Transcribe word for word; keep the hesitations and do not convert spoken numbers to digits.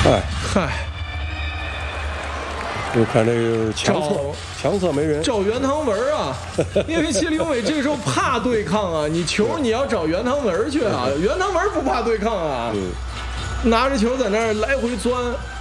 哎， 嗨， 我看这个强侧强侧没人， 找袁唐文啊，因为谢立勇伟这时候怕对抗啊，你球你要找袁唐文去啊，袁唐文不怕对抗啊， 嗯， 拿着球在那儿来回钻。